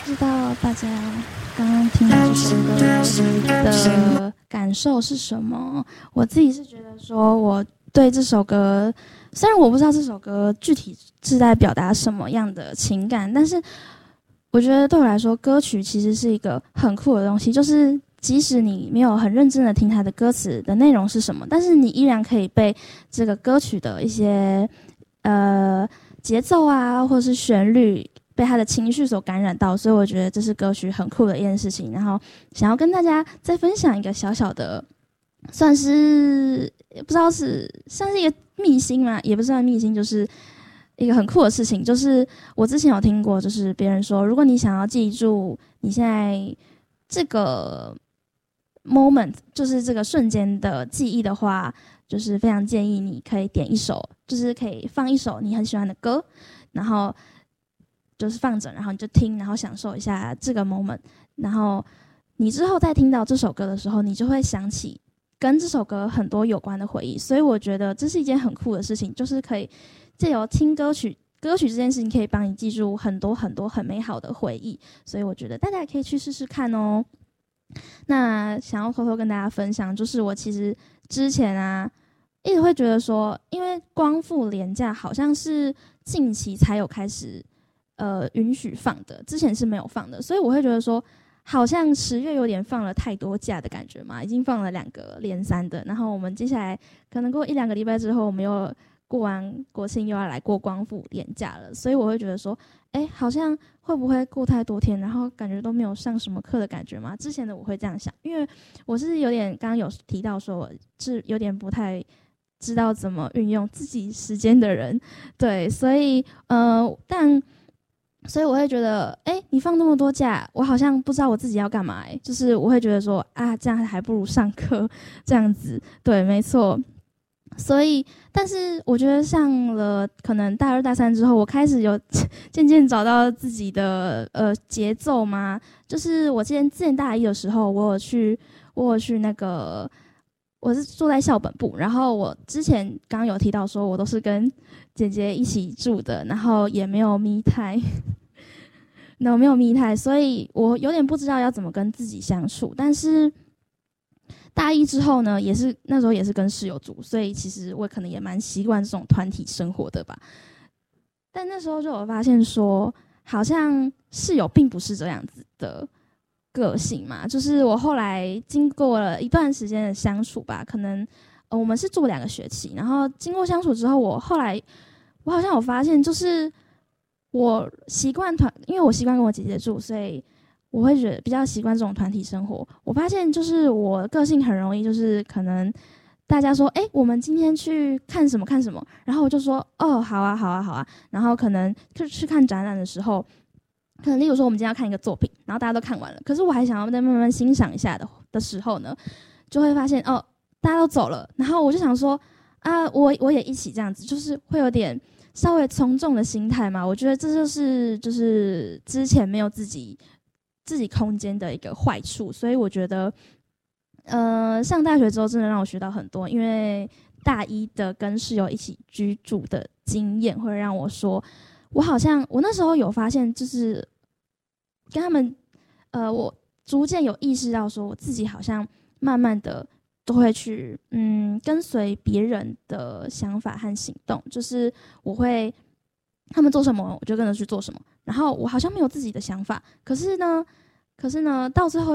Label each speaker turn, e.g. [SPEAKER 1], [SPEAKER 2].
[SPEAKER 1] 不知道大家刚刚听到这首歌的感受是什么？我自己是觉得说，我对这首歌，虽然我不知道这首歌具体是在表达什么样的情感，但是我觉得对我来说，歌曲其实是一个很酷的东西，就是即使你没有很认真的听它的歌词的内容是什么，但是你依然可以被这个歌曲的一些节奏啊，或者是旋律，被他的情绪所感染到，所以我觉得这是歌曲很酷的一件事情。然后想要跟大家再分享一个小小的，算是不知道是像是一个秘辛嘛，也不算秘辛，就是一个很酷的事情。就是我之前有听过，就是别人说，如果你想要记住你现在这个 moment， 就是这个瞬间的记忆的话，就是非常建议你可以点一首，就是可以放一首你很喜欢的歌，然后就是放着，然后你就听，然后享受一下这个 moment， 然后你之后再听到这首歌的时候，你就会想起跟这首歌很多有关的回忆。所以我觉得这是一件很酷的事情，就是可以借由听歌曲这件事情可以帮你记住很多很多很美好的回忆，所以我觉得大家也可以去试试看哦。那想要偷偷跟大家分享，就是我其实之前啊，一直会觉得说，因为光复连假好像是近期才有开始允许放的，之前是没有放的，所以我会觉得说，好像10月有点放了太多假的感觉嘛，已经放了2个连3的，然后我们接下来可能过1-2个礼拜之后，我们又过完国庆又要来过光复连假了，所以我会觉得说，好像会不会过太多天，然后感觉都没有上什么课的感觉嘛？之前的我会这样想，因为我是有点刚刚有提到说我是有点不太知道怎么运用自己时间的人，对，所以所以我会觉得，你放那么多假，我好像不知道我自己要干嘛，就是我会觉得说啊，这样还不如上课这样子，对，没错。所以，但是我觉得上了可能大2、大3之后，我开始有渐渐找到自己的节奏嘛。就是我之前大1的时候，我有去那个，我是住在校本部，然后我之前刚刚有提到说，我都是跟姐姐一起住的，然后也没有me time，那我没有me time，所以我有点不知道要怎么跟自己相处，但是。大1之后呢，那时候也是跟室友住，所以其实我可能也蛮习惯这种团体生活的吧。但那时候就有发现说，好像室友并不是这样子的个性嘛。就是我后来经过了一段时间的相处吧，可能我们是住2个学期，然后经过相处之后，我好像有发现，就是我习惯因为我习惯跟我姐姐住，所以。我会觉得比较习惯这种团体生活。我发现就是我个性很容易，就是可能大家说，我们今天去看什么看什么，然后我就说，哦，好啊，好啊，好啊。然后可能就去看展览的时候，可能例如说我们今天要看一个作品，然后大家都看完了，可是我还想要再慢慢欣赏一下的时候呢，就会发现哦，大家都走了，然后我就想说啊，我也一起这样子，就是会有点稍微从众的心态嘛。我觉得这就是之前没有自己空间的一个坏处，所以我觉得，上大学之后真的让我学到很多，因为大1的跟室友一起居住的经验，会让我说，我那时候有发现，就是跟他们，我逐渐有意识到说，我自己好像慢慢的都会去，跟随别人的想法和行动，就是我会他们做什么，我就跟着去做什么。然后我好像没有自己的想法，可是呢，到最后